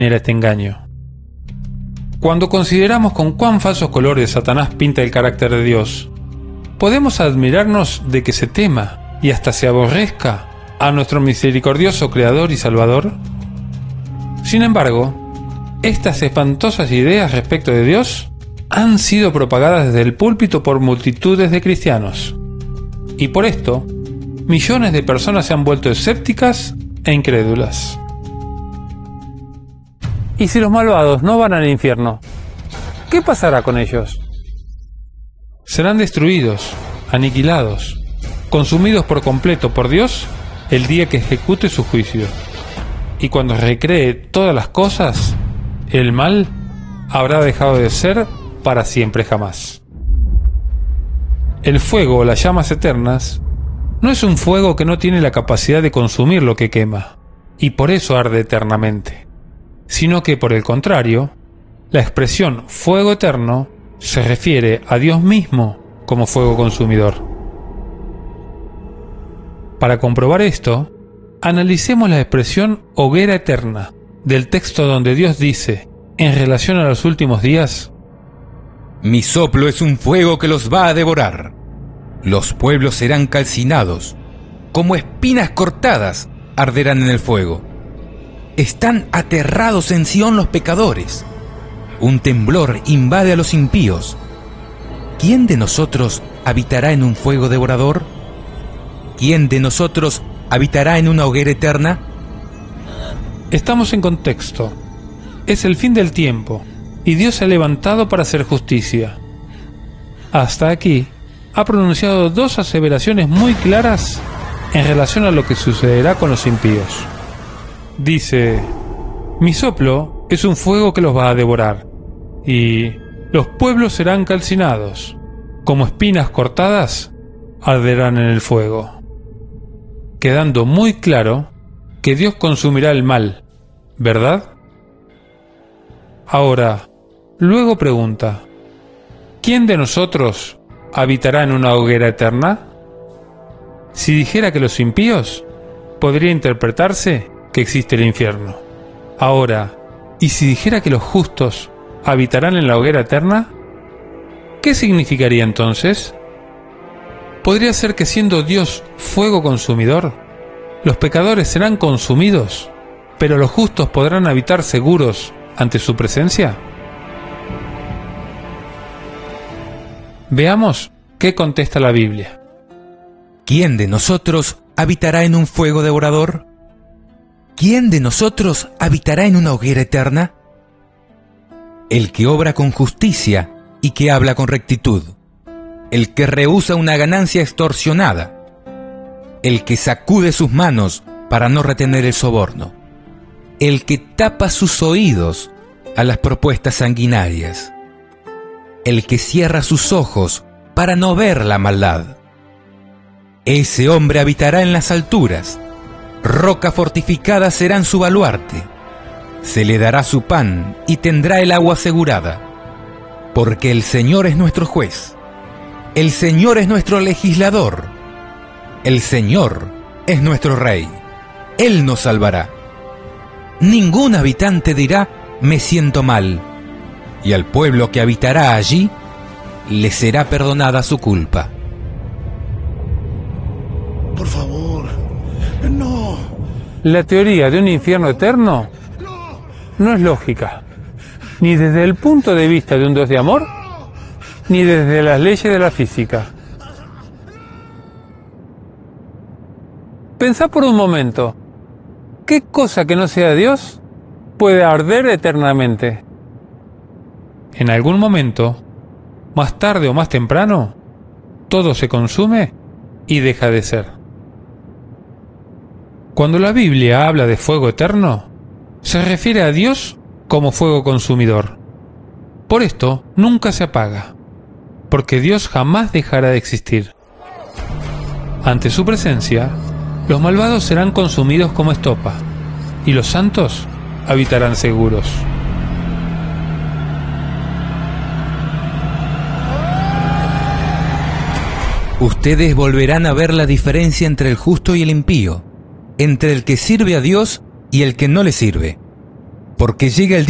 era este engaño. Cuando consideramos con cuán falsos colores Satanás pinta el carácter de Dios, podemos admirarnos de que se tema y hasta se aborrezca a nuestro misericordioso Creador y Salvador. Sin embargo, estas espantosas ideas respecto de Dios han sido propagadas desde el púlpito por multitudes de cristianos, y por esto, millones de personas se han vuelto escépticas e incrédulas. ¿Y si los malvados no van al infierno? ¿Qué pasará con ellos? Serán destruidos, aniquilados, consumidos por completo por Dios el día que ejecute su juicio. Y cuando recree todas las cosas, el mal habrá dejado de ser para siempre jamás. El fuego o las llamas eternas no es un fuego que no tiene la capacidad de consumir lo que quema, y por eso arde eternamente, sino que, por el contrario, la expresión fuego eterno se refiere a Dios mismo como fuego consumidor. Para comprobar esto, analicemos la expresión hoguera eterna del texto donde Dios dice, en relación a los últimos días: Mi soplo es un fuego que los va a devorar. Los pueblos serán calcinados, como espinas cortadas arderán en el fuego. Están aterrados en Sión los pecadores. Un temblor invade a los impíos. ¿Quién de nosotros habitará en un fuego devorador? ¿Quién de nosotros habitará en una hoguera eterna? Estamos en contexto. Es el fin del tiempo, y Dios se ha levantado para hacer justicia. Hasta aquí, ha pronunciado dos aseveraciones muy claras en relación a lo que sucederá con los impíos. Dice: mi soplo es un fuego que los va a devorar, y los pueblos serán calcinados, como espinas cortadas arderán en el fuego. Quedando muy claro que Dios consumirá el mal, ¿verdad? Ahora, luego pregunta: ¿quién de nosotros habitará en una hoguera eterna? Si dijera que los impíos, podría interpretarse que existe el infierno. Ahora, ¿y si dijera que los justos habitarán en la hoguera eterna? ¿Qué significaría entonces? ¿Podría ser que, siendo Dios fuego consumidor, los pecadores serán consumidos, pero los justos podrán habitar seguros ante su presencia? Veamos qué contesta la Biblia. ¿Quién de nosotros habitará en un fuego devorador? ¿Quién de nosotros habitará en una hoguera eterna? El que obra con justicia y que habla con rectitud, el que rehúsa una ganancia extorsionada, el que sacude sus manos para no retener el soborno, el que tapa sus oídos a las propuestas sanguinarias, el que cierra sus ojos para no ver la maldad. Ese hombre habitará en las alturas, roca fortificada será en su baluarte, se le dará su pan y tendrá el agua asegurada, porque el Señor es nuestro juez, el Señor es nuestro legislador, el Señor es nuestro Rey, Él nos salvará. Ningún habitante dirá: me siento mal, y al pueblo que habitará allí le será perdonada su culpa. Por favor, no. La teoría de un infierno eterno no es lógica, ni desde el punto de vista de un Dios de amor, ni desde las leyes de la física. Pensá por un momento, ¿qué cosa que no sea Dios puede arder eternamente? En algún momento, más tarde o más temprano, todo se consume y deja de ser. Cuando la Biblia habla de fuego eterno, se refiere a Dios como fuego consumidor. Por esto, nunca se apaga, porque Dios jamás dejará de existir. Ante su presencia, los malvados serán consumidos como estopa, y los santos habitarán seguros. Ustedes volverán a ver la diferencia entre el justo y el impío, entre el que sirve a Dios y el que no le sirve. porque llega el